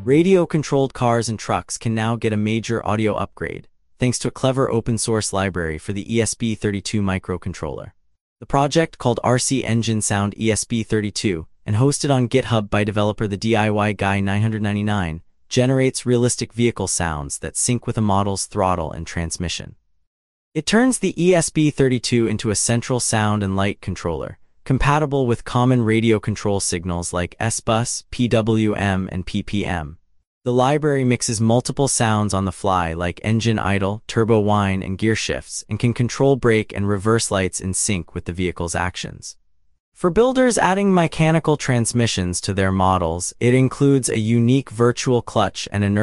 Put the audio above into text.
Radio-controlled cars and trucks can now get a major audio upgrade, thanks to a clever open-source library for the ESP32 microcontroller. The project, called RC Engine Sound ESP32, and hosted on GitHub by developer the DIY Guy 999, generates realistic vehicle sounds that sync with a model's throttle and transmission. It turns the ESP32 into a central sound and light controller, compatible with common radio control signals like S-Bus, PWM, and PPM. The library mixes multiple sounds on the fly like engine idle, turbo whine, and gear shifts, and can control brake and reverse lights in sync with the vehicle's actions. For builders adding mechanical transmissions to their models, it includes a unique virtual clutch and inertial